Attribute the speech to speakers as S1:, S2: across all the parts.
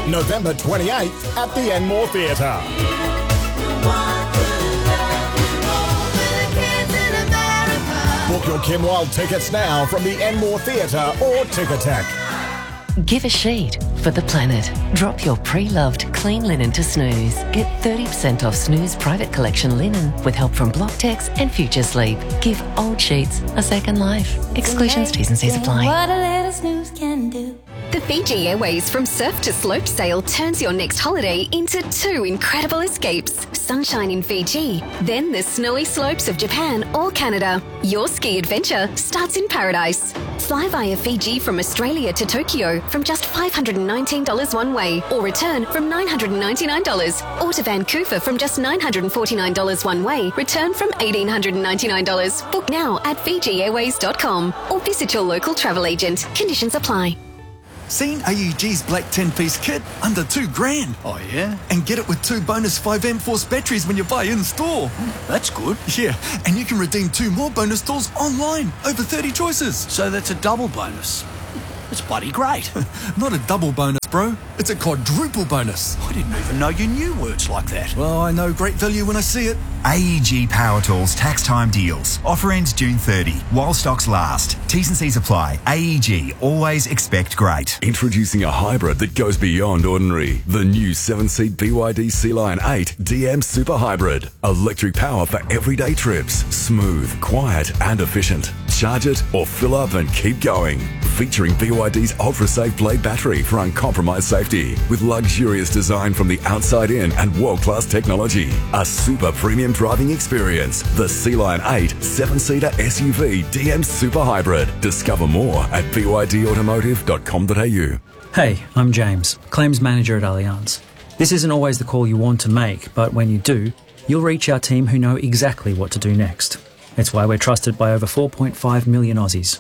S1: November 28th at the Enmore Theatre. Book your Kim Wilde tickets now from the Enmore Theatre or Ticketek.
S2: Give a sheet for the planet. Drop your pre-loved clean linen to Snooze. Get 30% off Snooze private collection linen with help from Blocktex and Future Sleep. Give old sheets a second life. Exclusions, T's and C's apply.
S3: What a little snooze can do.
S4: The Fiji Airways From Surf to Slope sale turns your next holiday into 2 incredible escapes. Sunshine in Fiji, then the snowy slopes of Japan or Canada. Your ski adventure starts in paradise. Fly via Fiji from Australia to Tokyo from just $519 one way, or return from $999. Or to Vancouver from just $949 one way, return from $1,899. Book now at FijiAirways.com or visit your local travel agent. Conditions apply.
S5: Seen AEG's black 10-piece kit under $2,000.
S6: Oh, yeah?
S5: And get it with 2 bonus 5M Force batteries when you buy in-store.
S6: That's good.
S5: Yeah, and you can redeem 2 more bonus tools online. Over 30 choices.
S6: So that's a double bonus. It's bloody great.
S5: Not a double bonus, bro. It's a quadruple bonus.
S6: I didn't even know you knew words like that.
S5: Well, I know great value when I see it.
S7: AEG Power Tools tax time deals. Offer ends June 30 while stocks last. T's and C's apply. AEG, always expect great.
S8: Introducing a hybrid that goes beyond ordinary. The new 7-seat BYD Sea-Lion 8 DM Super Hybrid. Electric power for everyday trips. Smooth, quiet and efficient. Charge it or fill up and keep going. Featuring BYD's ultra-safe Blade battery for uncompromised safety. With luxurious design from the outside in and world-class technology. A super premium driving experience. The Sea-Lion 8 7-seater SUV DM Super Hybrid. Discover more at bydautomotive.com.au.
S9: Hey, I'm James, Claims Manager at Allianz. This isn't always the call you want to make, but when you do, you'll reach our team who know exactly what to do next. It's why we're trusted by over 4.5 million Aussies.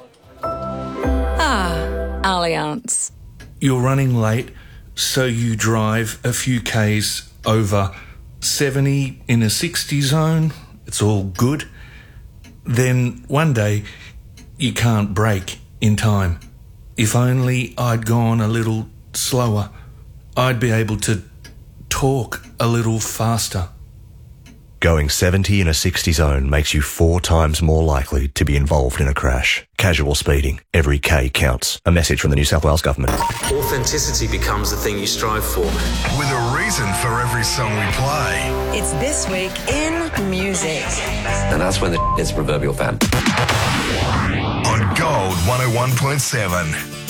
S10: Allianz.
S11: You're running late, so you drive a few Ks over 70 in a 60 zone. It's all good. Then one day, you can't brake in time. If only I'd gone a little slower, I'd be able to talk a little faster.
S12: Going 70 in a 60 zone makes you 4 times more likely to be involved in a crash. Casual speeding. Every K counts. A message from the New South Wales Government.
S13: Authenticity becomes the thing you strive for.
S14: With a reason for every song we play.
S10: It's This Week in Music.
S13: And that's when the is proverbial fan.
S14: On Gold 101.7.